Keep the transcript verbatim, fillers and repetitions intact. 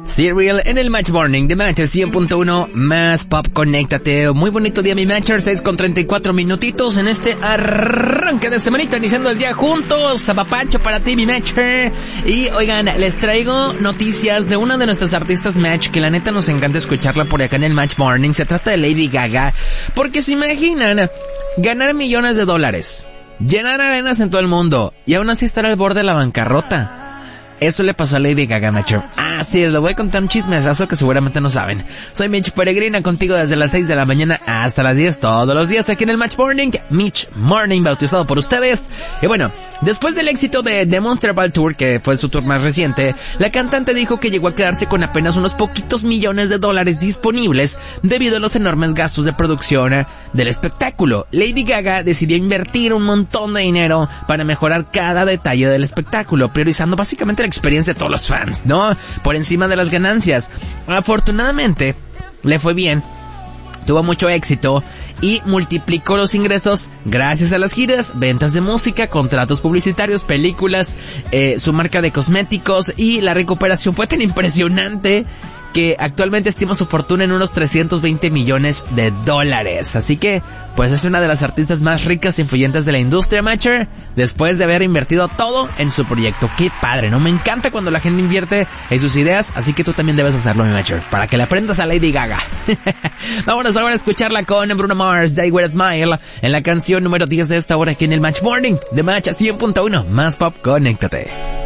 Serial en el Match Morning de Match cien punto uno más pop, conéctate. Muy bonito día, mi Matcher, seis con treinta y cuatro minutitos en este arranque de semanita, iniciando el día juntos. Zapapacho para ti, mi Matcher. Y oigan, les traigo noticias de una de nuestras artistas Match, que la neta nos encanta escucharla por acá en el Match Morning. Se trata de Lady Gaga, porque se imaginan ganar millones de dólares, llenar arenas en todo el mundo y aún así estar al borde de la bancarrota. Eso le pasó a Lady Gaga, Matcher. Ah, sí, les voy a contar un chismesazo que seguramente no saben. Soy Mitch Peregrina, contigo desde las seis de la mañana hasta las diez todos los días aquí en el Match Morning. Mitch Morning, bautizado por ustedes. Y bueno, después del éxito de The Monster Ball Tour, que fue su tour más reciente, la cantante dijo que llegó a quedarse con apenas unos poquitos millones de dólares disponibles debido a los enormes gastos de producción del espectáculo. Lady Gaga decidió invertir un montón de dinero para mejorar cada detalle del espectáculo, priorizando básicamente la experiencia de todos los fans, ¿no? Por encima de las ganancias. Afortunadamente, le fue bien, tuvo mucho éxito y multiplicó los ingresos gracias a las giras, ventas de música, contratos publicitarios, películas, eh, su marca de cosméticos, y la recuperación fue tan impresionante que actualmente estima su fortuna en unos trescientos veinte millones de dólares. Así que, pues es una de las artistas más ricas e influyentes de la industria, Matcher, después de haber invertido todo en su proyecto. Qué padre, ¿no? Me encanta cuando la gente invierte en sus ideas, así que tú también debes hacerlo, mi Matcher, para que le aprendas a Lady Gaga. Vámonos ahora a escucharla con Bruno Mars, Day With a Smile, en la canción número diez de esta hora aquí en el Match Morning de Match cien punto uno, más pop, conéctate.